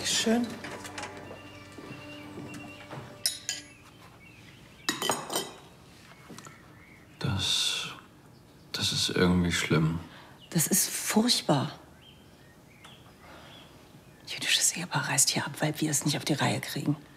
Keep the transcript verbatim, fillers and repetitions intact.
Dankeschön. Das... das ist irgendwie schlimm. Das ist furchtbar. Jüdisches Ehepaar reist hier ab, weil wir es nicht auf die Reihe kriegen.